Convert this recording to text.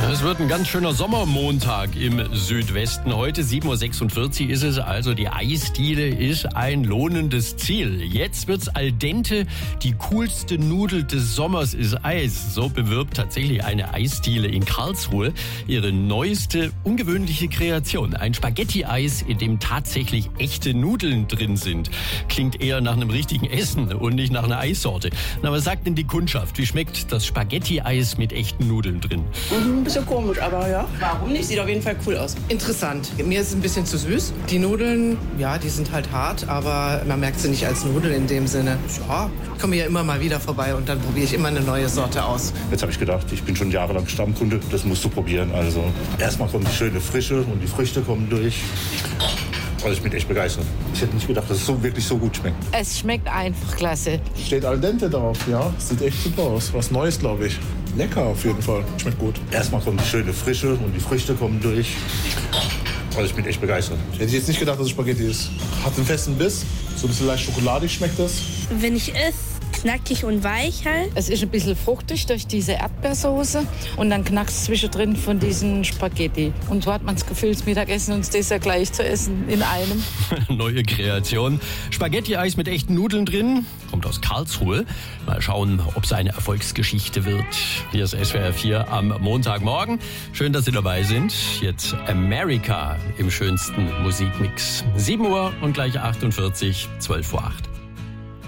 Es wird ein ganz schöner Sommermontag im Südwesten. Heute 7.46 Uhr ist es, also die Eisdiele ist ein lohnendes Ziel. Jetzt wird's al dente, die coolste Nudel des Sommers ist Eis. So bewirbt tatsächlich eine Eisdiele in Karlsruhe ihre neueste, ungewöhnliche Kreation. Ein Spaghetti-Eis, in dem tatsächlich echte Nudeln drin sind. Klingt eher nach einem richtigen Essen und nicht nach einer Eissorte. Na, was sagt denn die Kundschaft? Wie schmeckt das Spaghetti-Eis mit echten Nudeln drin? Ein bisschen komisch, aber ja. Warum nicht? Sieht auf jeden Fall cool aus. Interessant. Mir ist es ein bisschen zu süß. Die Nudeln, ja, die sind halt hart, aber man merkt sie nicht als Nudel in dem Sinne. Ja, ich komme ja immer mal wieder vorbei und dann probiere ich immer eine neue Sorte aus. Jetzt habe ich gedacht, ich bin schon jahrelang Stammkunde, das musst du probieren. Also erstmal kommt die schöne Frische und die Früchte kommen durch. Also ich bin echt begeistert. Ich hätte nicht gedacht, dass es wirklich so gut schmeckt. Es schmeckt einfach klasse. Steht al dente drauf, ja. Sieht echt super aus. Was Neues, glaube ich. Lecker auf jeden Fall. Schmeckt gut. Erstmal kommt die schöne Frische und die Früchte kommen durch. Also ich bin echt begeistert. Hätte ich jetzt nicht gedacht, dass es Spaghetti ist. Hat einen festen Biss. So ein bisschen leicht schokoladig schmeckt das. Wenn ich esse, knackig und weich halt. Es ist ein bisschen fruchtig durch diese Erdbeersoße und dann knackst zwischendrin von diesen Spaghetti. Und so hat man das Gefühl, das Mittagessen und das Dessert gleich zu essen in einem. Neue Kreation. Spaghetti-Eis mit echten Nudeln drin. Kommt aus Karlsruhe. Mal schauen, ob es eine Erfolgsgeschichte wird. Hier ist SWR 4 am Montagmorgen. Schön, dass Sie dabei sind. Jetzt America im schönsten Musikmix. 7 Uhr und gleich 48, 12 vor 8.